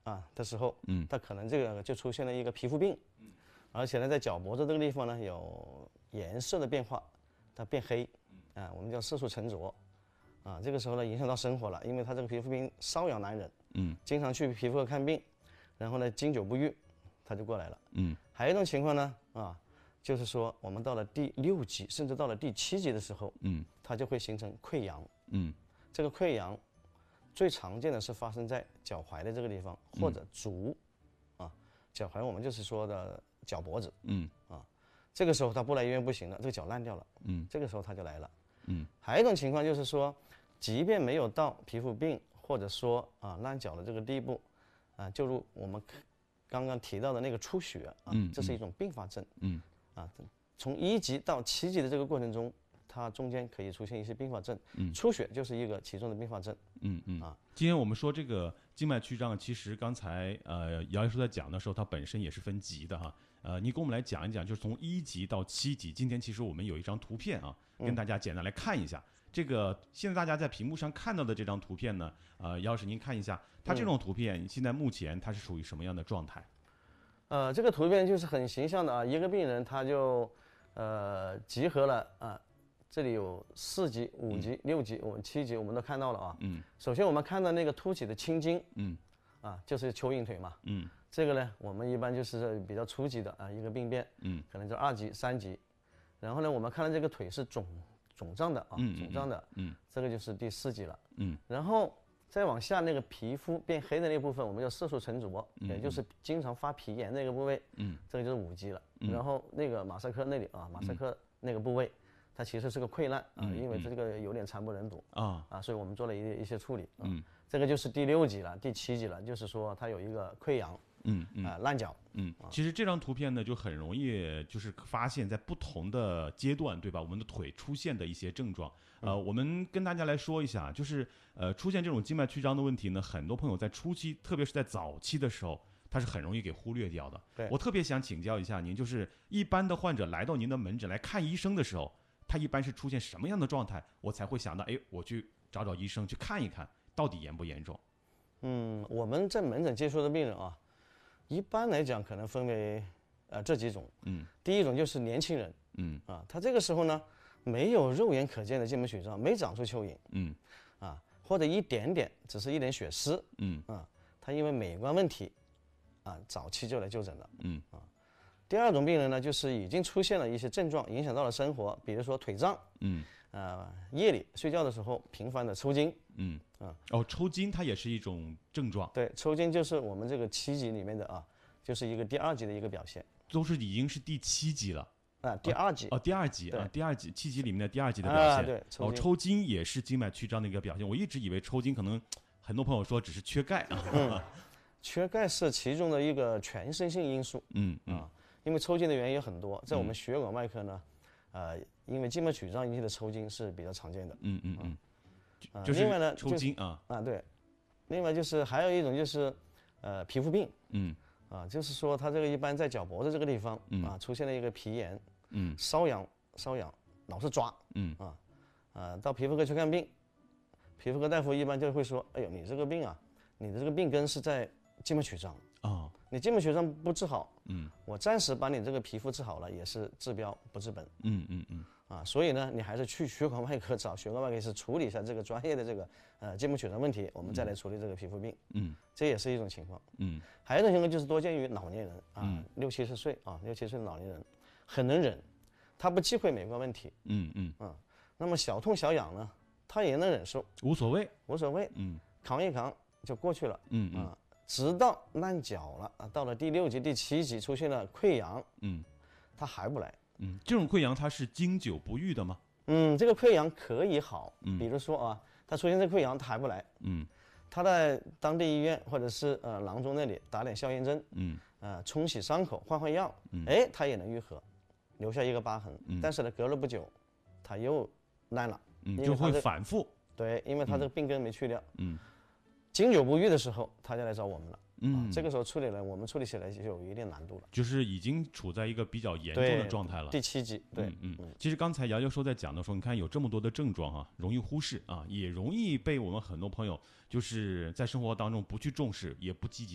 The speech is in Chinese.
的时候，他可能这个就出现了一个皮肤病，而且呢，在脚脖子这个地方呢有颜色的变化，它变黑，我们叫色素沉着，这个时候呢影响到生活了，因为他这个皮肤病瘙痒难忍，经常去皮肤科看病，然后呢经久不愈，他就过来了，还有一种情况呢，就是说我们到了第6级，甚至到了第7级的时候，它就会形成溃疡，这个溃疡最常见的是发生在脚踝的这个地方，或者足，脚踝我们就是说的脚脖子，这个时候他不来医院不行了，这个脚烂掉了，这个时候他就来了，还有一种情况就是说，即便没有到皮肤病或者说烂脚的这个地步，就如我们刚刚提到的那个出血这是一种并发症，从1级到7级的这个过程中，它中间可以出现一些并发症，出血就是一个其中的并发症。 今天我们说这个静脉曲张，其实刚才姚医生在讲的时候，它本身也是分级的哈。你给我们来讲一讲，就是从1级到7级。今天其实我们有一张图片跟大家简单来看一下。这个现在大家在屏幕上看到的这张图片呢，姚老师您看一下，它这种图片现在目前它是属于什么样的状态？ 这个图片就是很形象的一个病人他就集合了这里有4级、5级、6级、7级，我们都看到了首先我们看到那个凸起的青筋，就是蚯蚓腿嘛，这个呢我们一般就是比较初级的一个病变，可能就2级、3级，然后呢我们看到这个腿是肿胀的肿胀的，这个就是第4级了，然后再往下那个皮肤变黑的那部分，我们叫色素沉着，也就是经常发皮炎那个部位，这个就是5级了。然后那个马赛克那里马赛克那个部位，它其实是个溃烂因为这个有点惨不忍睹所以我们做了一些处理这个就是第6级了，第7级了，就是说它有一个溃疡，烂脚。 其实这张图片呢，就很容易就是发现，在不同的阶段，对吧？我们的腿出现的一些症状。我们跟大家来说一下，就是出现这种静脉曲张的问题呢，很多朋友在初期，特别是在早期的时候，他是很容易给忽略掉的。我特别想请教一下您，就是一般的患者来到您的门诊来看医生的时候，他一般是出现什么样的状态，我才会想到，我去找医生去看一看，到底严不严重？ 我们在门诊接触的病人一般来讲可能分为这几种。第一种就是年轻人，他这个时候呢没有肉眼可见的静脉曲张，没长出蚯蚓，或者一点点，只是一点血丝，他因为美观问题，早期就来就诊了，第二种病人呢，就是已经出现了一些症状，影响到了生活，比如说腿胀，夜里睡觉的时候频繁的抽筋， 抽筋它也是一种症状。 对，抽筋就是我们这个7级里面的就是一个第2级的一个表现， 都是已经是第7级了。 第2级第2级第2级7级里面的第2级的表现。 对， 抽筋也是静脉曲张的一个表现。我一直以为抽筋可能很多朋友说只是缺钙缺钙是其中的一个全身性因素，因为抽筋的原因有很多，在我们血管外科呢，因为静脉曲张引起的抽筋是比较常见的， 就是另外呢抽筋对，另外就是还有一种就是皮肤病，就是说它这个一般在脚脖子这个地方出现了一个皮炎，瘙痒老是抓，到皮肤科去看病，皮肤科大夫一般就会说，哎呦你这个病你的这个病根是在静脉曲张你静脉曲张不治好，我暂时把你这个皮肤治好了也是治标不治本，所以呢，你还是去血管外科找血管外科医师处理一下这个专业的这个静脉曲张问题，我们再来处理这个皮肤病，这也是一种情况，还有一种情况就是多见于老年人60、70岁60、70岁的老年人很能忍，他不忌讳美观问题，那么小痛小痒呢，他也能忍受， 无所谓， 扛一扛就过去了，直到烂脚了到了第6级、第7级出现了溃疡，他还不来， 这种溃疡它是经久不愈的吗？ 这个溃疡可以好，比如说他出现这溃疡他还不来，他在当地医院或者是郎中那里打点消炎针，冲洗伤口换药，他也能愈合，留下一个疤痕，但是呢隔了不久他又烂了， 就会反复， 对，因为他这个病根没去掉，经久不愈的时候他就来找我们了，这个时候我们处理起来就有一定难度了， 就是已经处在一个比较严重的状态了， 第7级，对， 其实刚才姚教授在讲的时候，你看有这么多的症状容易忽视也容易被我们很多朋友就是在生活当中不去重视，也不积极